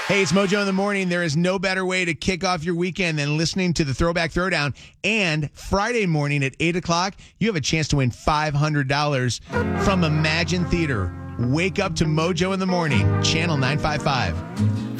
Hey, it's Mojo in the Morning. There is no better way to kick off your weekend than listening to the Throwback Throwdown. And Friday morning at 8 o'clock, you have a chance to win $500 from Imagine Theater. Wake up to Mojo in the Morning, Channel 955.